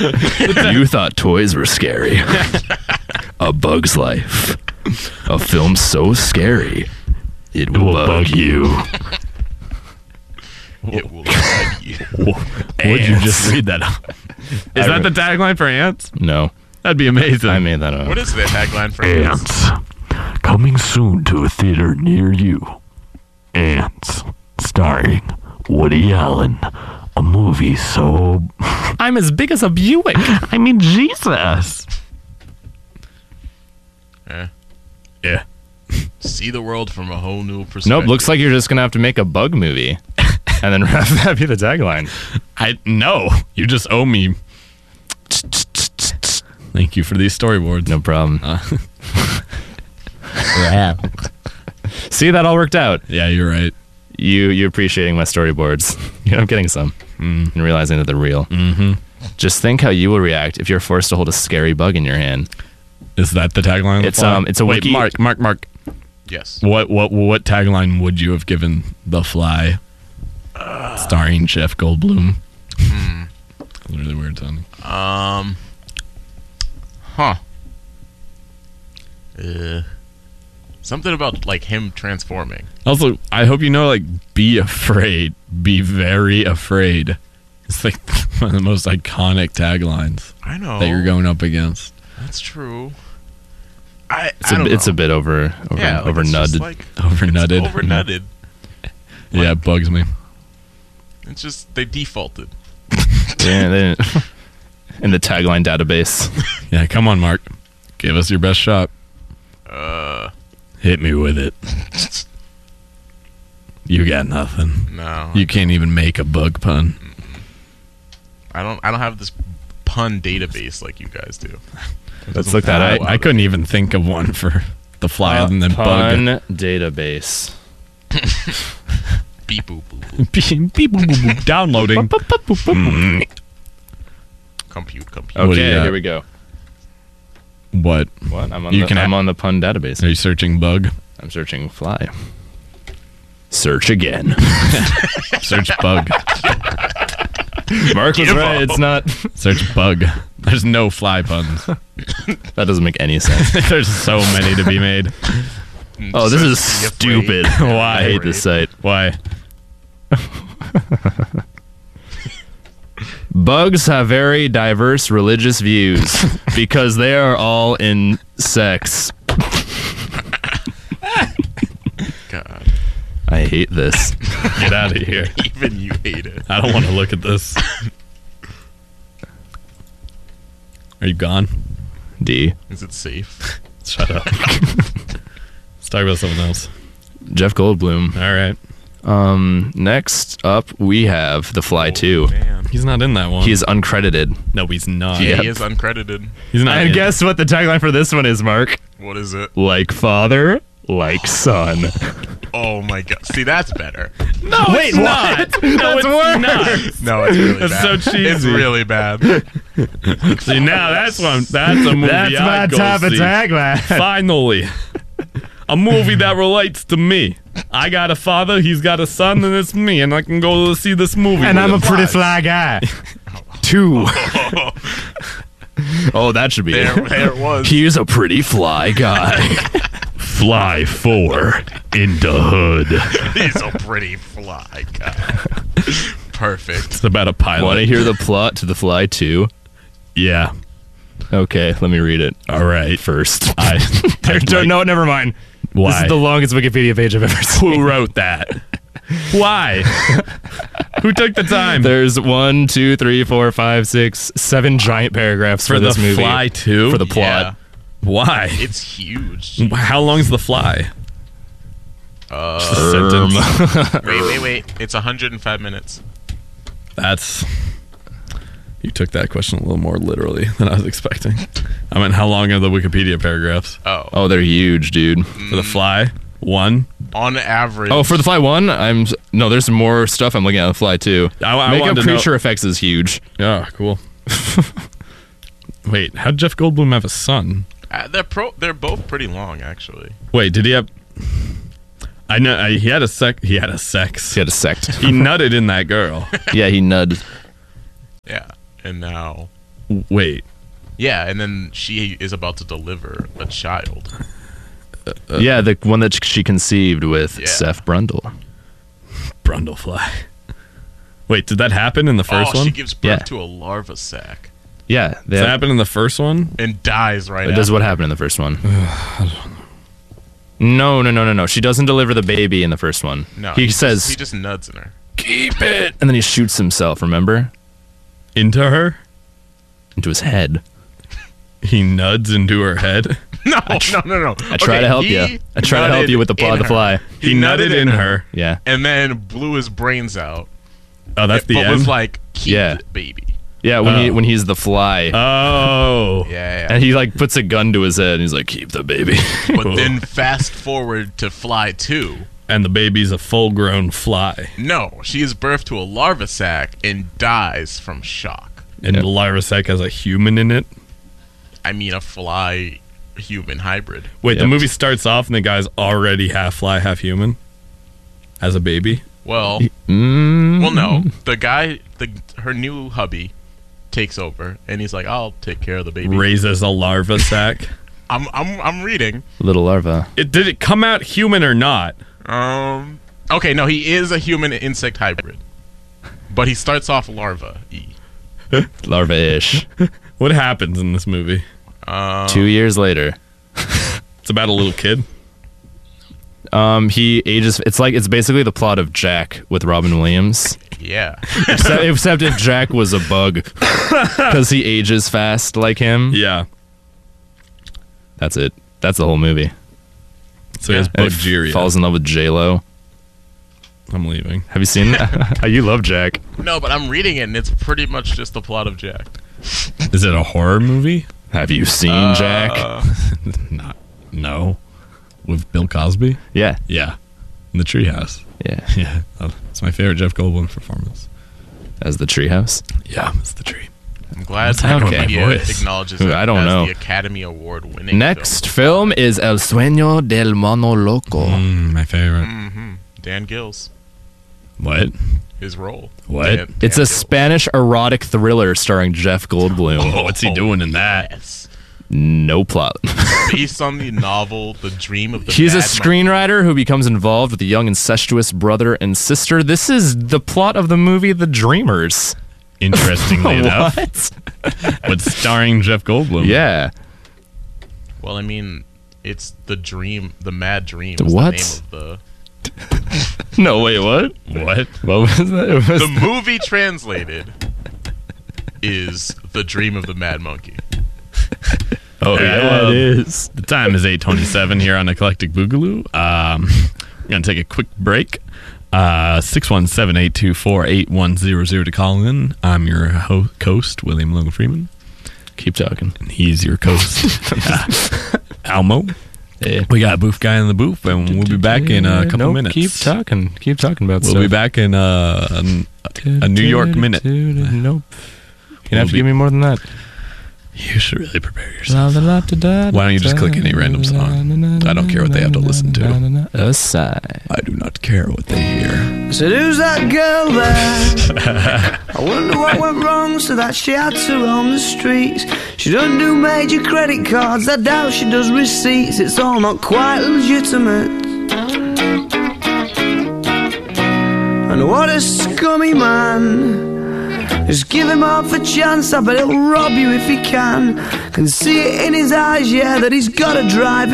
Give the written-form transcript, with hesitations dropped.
You thought toys were scary. A Bug's Life. A film so scary, it will bug you. It will bug you. Would you just read that? Is that the tagline for Ants? No, That'd be amazing. I made that up. What is the tagline for Ants? Coming soon to a theater near you. Ants, starring Woody Allen. A movie so... I'm as big as a Buick. I mean, Jesus. Yeah. See the world from a whole new perspective. Nope, looks like you're just gonna have to make a bug movie, and then have that be the tagline. No, you just owe me. Thank you for these storyboards. No problem. See, that all worked out. Yeah, you're right. You appreciating my storyboards. I'm getting some and realizing that they're real. Mm-hmm. Just think how you will react if you're forced to hold a scary bug in your hand. Is that the tagline? Of the It's Fly? it's a Wait, wiki. Mark. Yes. What tagline would you have given The Fly, starring Jeff Goldblum? That's really weird sounding. Something about like him transforming. Also, I hope you know, like, be afraid. Be very afraid. It's like one of the most iconic taglines I know that you're going up against. That's true. It's a bit over nudded. Overnutted. Overnutted. Yeah, it bugs me. It's just they defaulted. Yeah, they didn't. In the tagline database. Yeah, come on, Mark. Give us your best shot. Hit me with it. You got nothing. No, You can't even make a bug pun. I don't have this pun database like you guys do. Let's look that up. I couldn't even think of one for The Fly other than Pun bug. database. Beep boop boop boop. Beep, boop, boop, boop. Downloading. Compute. What do Okay, you got? here we go. What? What? I'm You can on the pun database. Are you searching bug? I'm searching fly. Search again. Search bug. Mark was right. It's not. Search bug. There's no fly puns. That doesn't make any sense. There's so many to be made. Oh, this is Be afraid. stupid. Why? I hate this site. Why? Bugs have very diverse religious views because they are all in sex. God. I hate this. Get out of here. Even you hate it. I don't want to look at this. Are you gone? D. Is it safe? Shut up. Let's talk about something else. Jeff Goldblum. All right. Next up, we have The Fly 2. Man. He's not in that one. He is uncredited. No, he's not. Yeah, Yep. he is uncredited. He's not. And in. guess what the tagline for this one is, Mark? What is it? Like father, like son. Oh my god. See, that's better. No, Wait, it's not. No, it's not. No, it's really That's bad. so cheesy. It's really bad. See, now that's a movie I go see. tagline. Finally, a movie that relates to me. I got a father, he's got a son, and it's me, and I can go see this movie. And with I'm a him. pretty fly guy. 2. Oh, that should be There it. it was. He's a pretty fly guy. Fly 4 in the hood. He's a pretty fly guy. Perfect. It's about a pilot. Want to hear the plot to The Fly 2? Yeah. Okay, let me read it. All right. First. No, never mind. Why? This is the longest Wikipedia page I've ever seen. Who wrote that? Why? Who took the time? There's 1, 2, 3, 4, 5, 6, 7 giant paragraphs for, For this the movie. Fly 2? For the plot. Why? It's huge. How long's The Fly? Sentence. Wait. It's 105 minutes. That's... You took that question a little more literally than I was expecting. I mean, how long are the Wikipedia paragraphs? Oh, they're huge, dude. For The Fly? 1? On average. Oh, for The Fly 1, no, there's some more stuff I'm looking at The Fly 2. I Makeup wanted to know- creature effects is huge. Yeah, cool. Wait, how'd Jeff Goldblum have a son? They're both pretty long, actually. Wait, did he have... I know, he had a sex. He had a sect. He nutted in that girl. Yeah, he nudded. Yeah. And now... Wait. Yeah, and then she is about to deliver a child. Yeah, the one that she conceived with Yeah. Seth Brundle. Brundlefly. Wait, did that happen in the first one? She gives birth Yeah. to a larva sac Yeah, Did that happen in the first one? and dies right This is after. what happened in the first one. No. She doesn't deliver the baby in the first one. No, he says, he just nuds in her. keep it, and then he shoots himself. Remember, Into her? into his head. He nuds into her head? No. I try Okay, to help he you. I try to help you with the plot of nutted The Fly. in her. He nutted in her. Yeah, and then blew his brains out. Oh, that's the but end? was like, keep Yeah. it, baby. yeah. When he's the Fly, Oh. Yeah. and he like puts a gun to his head, and he's like, keep the baby. But then fast forward to Fly 2. And the baby's a full-grown fly. No, she gives birth to a larva sac and dies from shock. And Yeah. the larva sac has a human in it. I mean, a fly-human hybrid. Wait, the Yep. movie starts off and the guy's already half fly, half human? As a baby? Well, Mm. well, no. The guy, her new hubby, takes over, and he's like, "I'll take care of the baby." Raises a larva sac. I'm reading. Little larva. Did it come out human or not? Okay, no, he is a human insect hybrid, but he starts off larva-y. Larva-ish. What happens in this movie? 2 years later, It's about a little kid. he ages. It's basically the plot of Jack with Robin Williams. Yeah. except if Jack was a bug, because he ages fast like him. Yeah. That's it. That's the whole movie. So he has And he Buggeria. falls in love with J-Lo. I'm leaving. Have you seen that? You love Jack. No, but I'm reading it, and it's pretty much just the plot of Jack. Is it a horror movie? Have you seen Jack? Not. No. With Bill Cosby? Yeah. Yeah. In the treehouse. Yeah. Yeah. It's my favorite Jeff Goldblum performance. As the treehouse. Yeah, it's the tree. I'm glad happening with my Wikipedia voice? acknowledges Ooh, it I don't as know. the Academy Award winning Next film is El Sueño del Mono Loco. My favorite. film. Dan Gills, What? his role. What? Dan It's a Gills. Spanish erotic thriller starring Jeff Goldblum. Oh, what's he doing in that? Yes. No plot. Based on the novel The Dream of the He's a Mad screenwriter who becomes involved with a young incestuous brother and sister. This is the plot of the movie The Dreamers. Interestingly enough. What? But starring Jeff Goldblum. Yeah. Monkey. Well, I mean, it's The Dream, The Mad Dream. Is What? The name of No, wait, what? What? What was that? It was the movie translated is The Dream of the Mad Monkey. oh, yeah, it is. The time is 8:27 here on Eclectic Boogaloo. We're going to take a quick break. 617-824-8100 to call in. I'm your host, William Logan Freeman. Keep talking. And he's your host, Almo. Yeah. We got a booth guy in the booth, and we'll be back in a couple Nope, minutes. Keep talking. Keep talking about We'll stuff. be back in a New York minute. Nope. You'd have to be- give me more than that. You should really prepare yourself. Why don't you just click any random song? I don't care what they have to listen to. Aside. I do not care what they hear. I said, who's that girl there? I wonder what went wrong so that she had to roam the streets. She doesn't do major credit cards, I doubt she does receipts. It's all not quite legitimate. And what a scummy man. Just give him half a chance, I bet he'll rob you if he can. Can see it in his eyes, yeah, that he's got a drive